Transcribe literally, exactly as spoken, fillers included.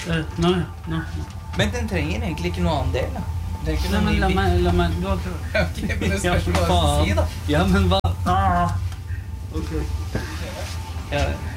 Uh, nå, nå, nå. Men den trenger egentlig ikke noe annen del, da. Det er ikke Nei, noe men la ny meg, la meg, du har bil. Ok, men det spørs hva du faen. si, da. Ja, men hva? Ah. Ok. Ja,